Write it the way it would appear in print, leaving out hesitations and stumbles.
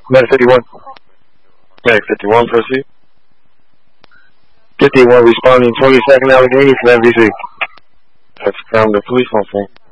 Medic 51. Medic 51, proceed. 51 responding 22nd Allegheny from MVC. That's from the police on phone.